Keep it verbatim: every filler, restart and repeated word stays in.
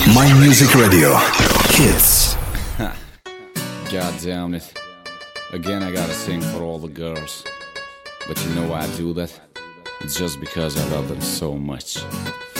My Music Radio. Hits. God damn it. Again I gotta sing for all the girls. But you know why I do that? It's just because I love them so much.